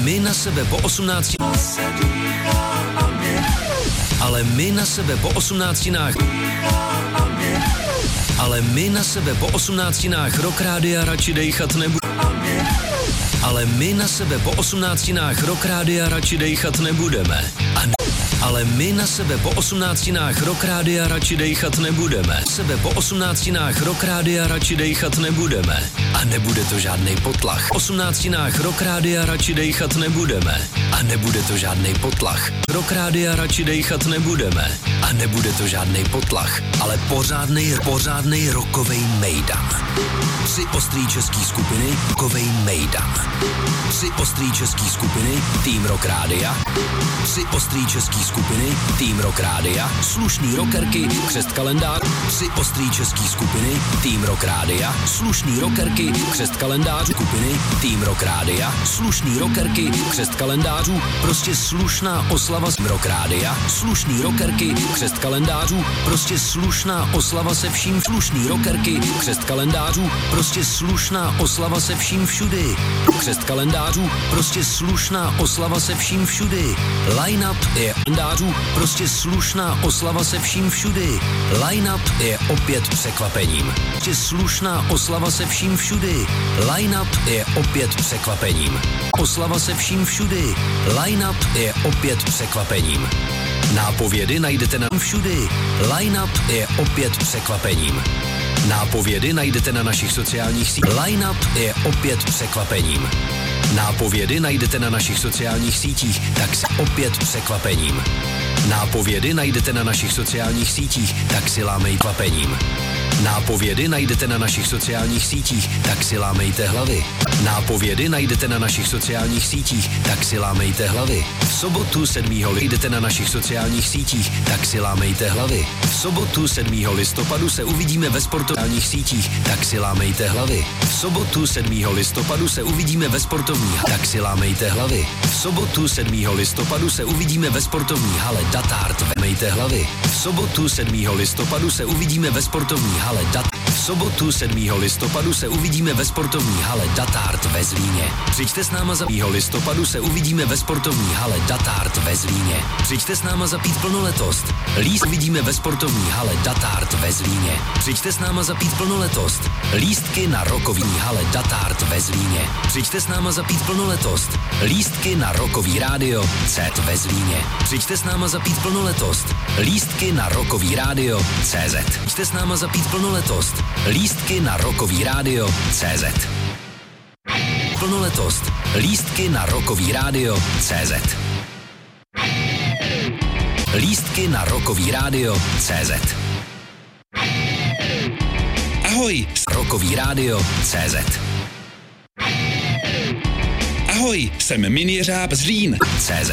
my na sebe po 18... Ale my na sebe po 18. Ale my na sebe po 18 Rock Rádia radši dejchat nebudeme. Ale my na sebe po 18 Rock Rádia radši dejchat nebudeme. Ale my na sebe po 18 Rock Rádia radši dejchat nebudeme. Sebe po 18 Rock Rádia radši dejchat nebudeme. A nebude to žádnej potlach. 18 Rock Rádia radši dejchat nebudeme. A nebude to žádnej potlach. Rock Rádia radši dejchat nebudeme. A nebude to žádnej potlach. Ale pořádnej rockovej mejdan. 3 ostrý český skupiny, rockovej mejdan. 3 ostrý český skupiny, Tým Rock Rádia. 3 ostrý český skupiny, Tým Rock Rádia. Slušný rockerky, křest kalendář. 3 ostrý český skupiny, Tým Rock Rádia. Slušný rockerky, křest kalendářů. Skupiny, Tým Rock Rádia. Slušný rockerky, křest kalendářů. Prostě slušná oslava z Rock Rádia. Slušný rockerky, křest kalendářů. Prostě slušná oslava se vším. Slušný rockerky, křest kalendářů. Prostě slušná oslava se vším všudy. Křest kalendářů, prostě slušná oslava se vším všudy. Line-up je kalendářů, prostě slušná oslava se vším všudy. Line-up je opět překvapením. Prostě slušná oslava se vším všudy. Line-up je opět překvapením. Oslava se vším všudy. Line-up je opět překvapením. Nápovědy najdete na všudy. Line-up je opět překvapením. Nápovědy najdete na našich sociálních sítích. Line-up je opět překvapením. Nápovědy najdete na našich sociálních sítích, tak si opět překvapením. Nápovědy najdete na našich sociálních sítích, tak si lámej kvapením. Nápovědy najdete na našich sociálních sítích, tak si lámejte hlavy. Nápovědy najdete na našich sociálních sítích, tak si lámejte hlavy. V sobotu 7. najdete na našich sociálních sítích, tak si lámejte hlavy. V sobotu 7. listopadu se uvidíme ve sportovních sítích, tak si lámejte hlavy. V sobotu 7. listopadu se uvidíme ve sportovní, tak si lámejte hlavy. V sobotu 7. listopadu se uvidíme ve sportovní hale Datard, vemejte hlavy. V sobotu 7. listopadu se uvidíme ve sportovní hale V sobotu 7. listopadu se uvidíme ve sportovní hale Datard ve Zlíně. Přijďte s náma za 1. listopadu se uvidíme ve sportovní hale Datard ve Zlíně. Přijďte s náma zapít plnoletost. Líst uvidíme ve sportovní hale Datard ve Zlíně. Přijďte s náma zapít plnoletost. Lístky na rockový hale Datard ve Zlíně. Přijďte s náma zapít plnoletost. Lístky na rockový rádio CZ ve Zlíně. Přijďte s náma zapít plnoletost. Lístky na rockový rádio CZ. Přijďte s náma zapít plnoletost. Lístky na rockový rádio CZ. Plnoletost. Lístky na rockový rádio CZ. Lístky na rockový rádio CZ. Ahoj, rockový rádio CZ. Ahoj, jsem Miniřáb Zlín CZ.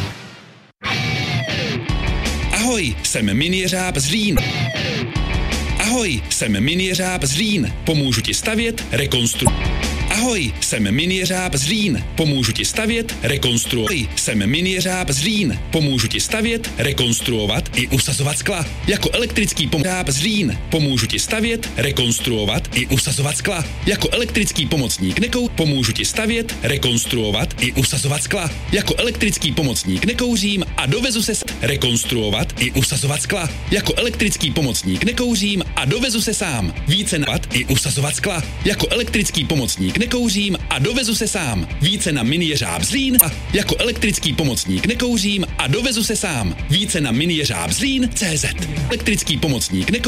Ahoj, jsem Miniřáb Zlín. Ahoj, jsem Miniřáb Zlín. Pomůžu ti stavět, Ahoj, jsem Miniřáb Zlín. Pomůžu ti stavět, rekonstruovat. Jsem Miniřáb Zlín. Pomůžu ti stavět, rekonstruovat i usazovat skla. Jako elektrický pomocník Zlín. Pomůžu ti stavět, rekonstruovat i usazovat skla. Jako elektrický pomocník pomůžu ti stavět, rekonstruovat i usazovat skla. Jako elektrický pomocník nekouřím a dovezu se rekonstruovat i usazovat skla. Jako elektrický pomocník nekouřím a dovezu se sám. Více na i usazovat skla. Jako elektrický pomocník nekouřím a dovezu se sám. Více na Miniřáb Zlín. Jako elektrický pomocník nekouřím a dovezu se sám. Více na Miniřáb Zlín CZ. Elektrický pomocník nekouřím.